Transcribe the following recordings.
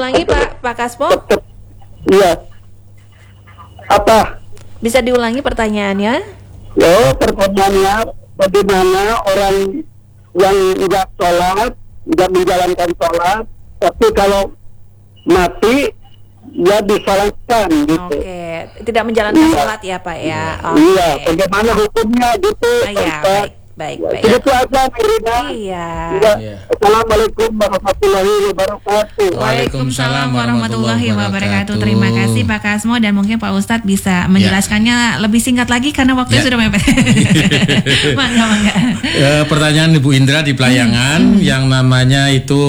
diulangi Pak Kasmo? Iya. Apa? Bisa diulangi pertanyaannya? Pertanyaannya bagaimana orang yang nggak sholat, nggak menjalankan sholat, tapi kalau mati ya disolatkan gitu. Oke, tidak menjalankan sholat ya Pak ya. Iya, bagaimana hukumnya gitu? Iya, baik. Itu aja, Irina. Iya. Assalamualaikum warahmatullahi wabarakatuh. Waalaikumsalam warahmatullahi wabarakatuh. Terima kasih Pak Kasmo, dan mungkin Pak Ustadz bisa menjelaskannya lebih singkat lagi karena waktunya sudah mepet. Mangga. Pertanyaan Ibu Indra di Pelayangan yang namanya itu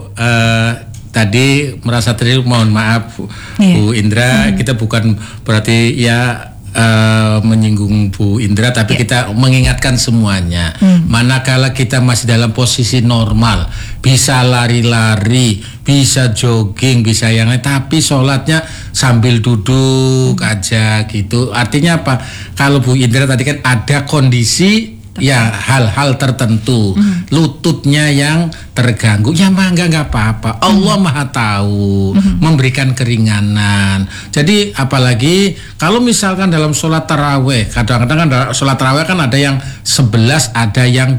tadi merasa terlalu, mohon maaf Bu Indra, kita bukan berarti menyinggung Bu Indra, tapi kita mengingatkan semuanya. Manakala kita masih dalam posisi normal, bisa lari-lari, bisa jogging, bisa yang lain, tapi sholatnya sambil duduk aja gitu. Artinya apa? Kalau Bu Indra tadi kan ada kondisi hal-hal tertentu, lututnya yang terganggu, ya mangga nggak apa-apa. Allah Maha Tahu, memberikan keringanan. Jadi apalagi kalau misalkan dalam sholat taraweh, kadang-kadang kan sholat taraweh kan ada yang 11, ada yang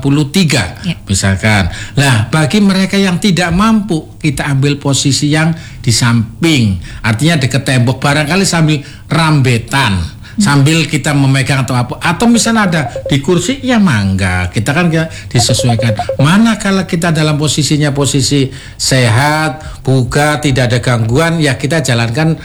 23, misalkan. Nah, bagi mereka yang tidak mampu, kita ambil posisi yang di samping, artinya dekat tembok, barangkali sambil rambetan, sambil kita memegang atau misalnya ada di kursi, ya mangga, kita kan disesuaikan. Mana kalau kita dalam posisinya posisi sehat, buka, tidak ada gangguan, ya kita jalankan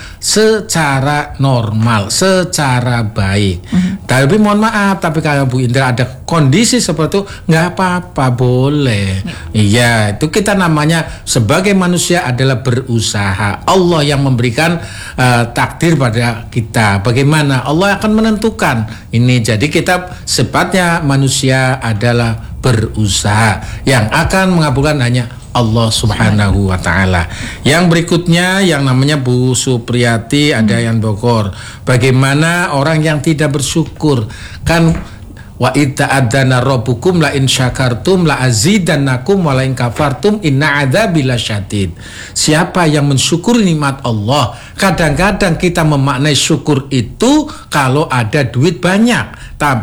secara normal, secara baik. Tapi mohon maaf, tapi kalau Bu Indra ada kondisi seperti itu, nggak apa-apa, boleh. Iya, itu kita namanya sebagai manusia adalah berusaha. Allah yang memberikan takdir pada kita. Bagaimana Allah akan menentukan ini. Jadi kita sifatnya manusia adalah berusaha, yang akan mengabulkan hanya Allah Subhanahu wa Ta'ala. Yang berikutnya yang namanya Bu Supriyati, ada yang Bogor. Bagaimana orang yang tidak bersyukur? Kan wa idza adzana rabbukum la in syakartum la azidannakum wa la in kafartum inna adzabi lasyadid. Siapa yang mensyukuri nikmat Allah, kadang-kadang kita memaknai syukur itu kalau ada duit banyak,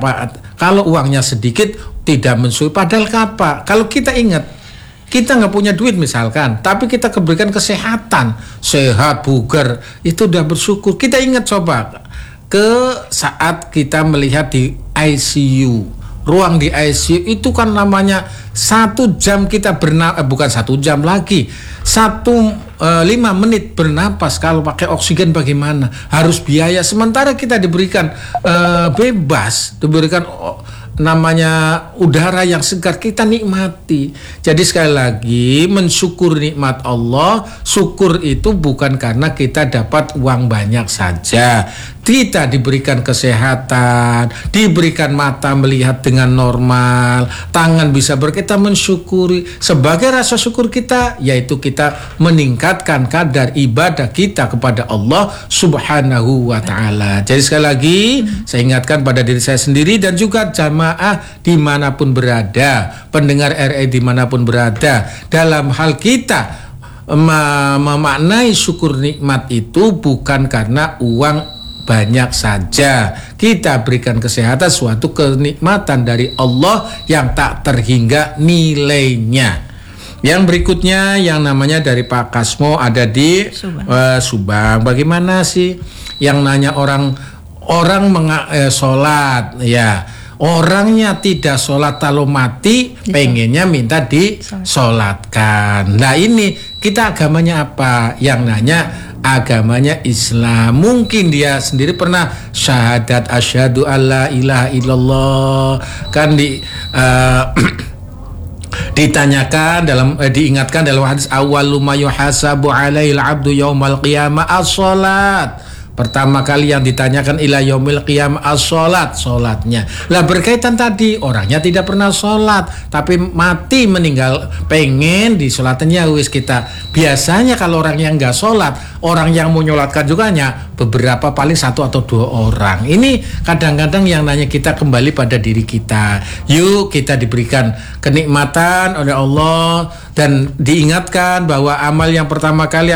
kalau uangnya sedikit tidak mensyukur. Padahal apa? Kalau kita ingat, kita nggak punya duit misalkan, tapi kita berikan kesehatan, sehat, bugar, itu udah bersyukur. Kita ingat coba ke saat kita melihat di ICU, ruang di ICU itu kan namanya 1 jam kita bukan 1 jam lagi, 5 menit bernapas. Kalau pakai oksigen bagaimana? Harus biaya. Sementara kita diberikan bebas, diberikan namanya udara yang segar, kita nikmati. Jadi sekali lagi, mensyukur nikmat Allah, syukur itu bukan karena kita dapat uang banyak saja. Kita diberikan kesehatan, diberikan mata melihat dengan normal, tangan bisa kita mensyukuri. Sebagai rasa syukur kita, yaitu kita meningkatkan kadar ibadah kita kepada Allah Subhanahu wa Ta'ala. Jadi sekali lagi, saya ingatkan pada diri saya sendiri dan juga jamaah dimanapun berada, pendengar RI dimanapun berada, dalam hal kita memaknai syukur nikmat itu bukan karena uang banyak saja. Kita berikan kesehatan, suatu kenikmatan dari Allah yang tak terhingga nilainya. Yang berikutnya yang namanya dari Pak Kasmo, ada di Subang. Bagaimana sih yang nanya orang sholat, ya orangnya tidak sholat, kalau mati pengennya minta disolatkan. Nah ini kita agamanya apa? Yang nanya agamanya Islam. Mungkin dia sendiri pernah syahadat asyhadu alla ilaha illallah, kan ditanyakan diingatkan dalam hadis awwalu ma yuhasabu alaihil abdu yaumal qiyamah as-shalat. Pertama kali yang ditanyakan ila yaumil qiyamah as-shalat, sholatnya. Lah berkaitan tadi, orangnya tidak pernah sholat, tapi mati meninggal, pengen disolatannya wis kita. Biasanya kalau orang yang nggak sholat, orang yang mau nyolatkan juga hanya beberapa, paling 1 atau 2 orang. Ini kadang-kadang yang nanya kita kembali pada diri kita. Yuk kita diberikan kenikmatan oleh Allah dan diingatkan bahwa amal yang pertama kali